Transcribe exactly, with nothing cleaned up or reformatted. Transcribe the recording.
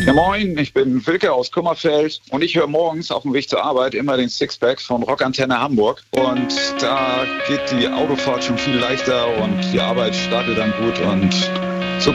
Ja moin, ich bin Wilke aus Kummerfeld und ich höre morgens auf dem Weg zur Arbeit immer den Sixpack von Rockantenne Hamburg und da geht die Autofahrt schon viel leichter und die Arbeit startet dann gut und